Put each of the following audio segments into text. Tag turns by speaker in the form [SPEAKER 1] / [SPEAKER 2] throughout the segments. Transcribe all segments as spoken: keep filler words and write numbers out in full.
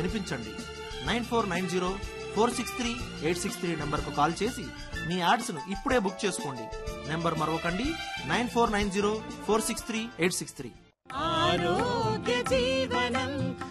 [SPEAKER 1] వినిపించండి. Nine four nine zero four six three eight six three నంబర్కు call చేసి మీ ads ను ఇప్పుడే బుక్ చేసుకోండి. Number మరొకండి, nine four nine zero four six three eight six three.
[SPEAKER 2] ఆరోగ్య జీవనం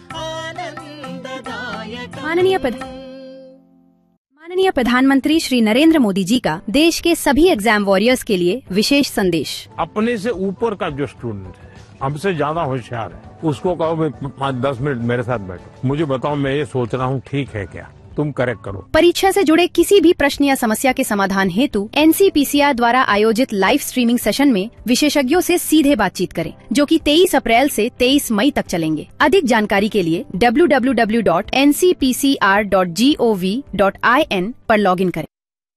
[SPEAKER 2] ఆనందదాయకం.
[SPEAKER 3] माननीय प्रधान माननीय प्रधानमंत्री श्री नरेंद्र मोदी जी का देश के सभी एग्जाम वॉरियर्स के लिए विशेष संदेश।
[SPEAKER 4] अपने से ऊपर का जो स्टूडेंट है, हमसे ज्यादा होशियार है, उसको कहो भाई पाँच दस मिनट मेरे साथ बैठो, मुझे बताओ मैं ये सोच रहा हूँ ठीक है क्या, तुम करेक्ट करो।
[SPEAKER 3] परीक्षा से जुड़े किसी भी प्रश्न या समस्या के समाधान हेतु एनसीपीसीआर द्वारा आयोजित लाइव स्ट्रीमिंग सेशन में विशेषज्ञों से सीधे बातचीत करें, जो कि तेईस अप्रैल से तेईस मई तक चलेंगे। अधिक जानकारी के लिए W W W dot N C P C R dot G O V dot I N पर लॉगिन करें।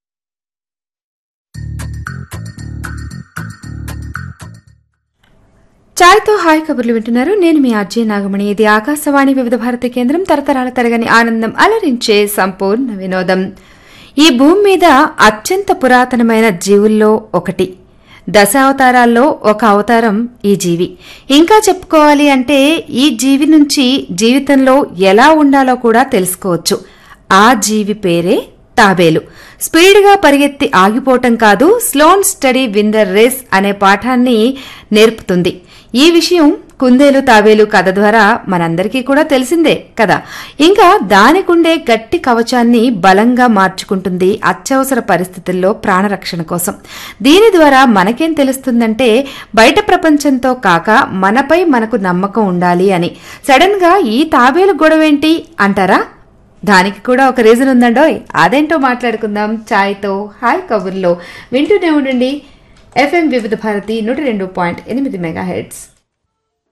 [SPEAKER 5] చాయ్తో హాయ్ కబుర్లు వింటున్నారు. నేను మీ అజయ్ నాగమణి. ఇది ఆకాశవాణి వివిధ భారతి కేంద్రం. తరతరాల తరగని ఆనందం అలరించే సంపూర్ణ వినోదం. ఈ భూమి మీద అత్యంత పురాతనమైన జీవుల్లో ఒకటి. దశావతారాల్లో ఒక అవతారం ఈ జీవి. ఇంకా చెప్పుకోవాలి అంటే ఈ జీవి నుంచి జీవితంలో ఎలా ఉండాలో కూడా తెలుసుకోవచ్చు. ఆ జీవి పేరే తాబేలు. స్పీడ్గా పరిగెత్తి ఆగిపోవటం కాదు, Sloane study win the race అనే పాఠాన్ని నేర్పుతుంది. ఈ విషయం కుందేలు తాబేలు కథ ద్వారా మనందరికీ కూడా తెలిసిందే కదా. ఇంకా దానికుండే గట్టి కవచాన్ని బలంగా మార్చుకుంటుంది అత్యవసర పరిస్థితుల్లో ప్రాణరక్షణ కోసం. దీని ద్వారా మనకేం తెలుస్తుందంటే బయట ప్రపంచంతో కాక మనపై మనకు నమ్మకం ఉండాలి అని. సడన్ గా ఈ తాబేలు గొడవేంటి అంటారా? దానికి కూడా ఒక రీజన్ ఉందండోయ్. అదేంటో మాట్లాడుకుందాం చాయ్తో హాయ్ కబుర్లో. వింటూనే ఉండండి ఎఫ్ఎం వివిధ భారతి నూట రెండు పాయింట్ ఎనిమిది మెగా హెర్ట్జ్.